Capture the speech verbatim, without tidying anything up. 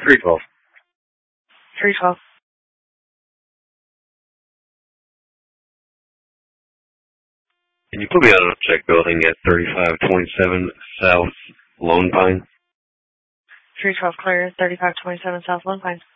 three twelve. three twelve. Can you put me on a check building at thirty-five twenty-seven South Lone Pine? three twelve clear, thirty-five twenty-seven South Lone Pine.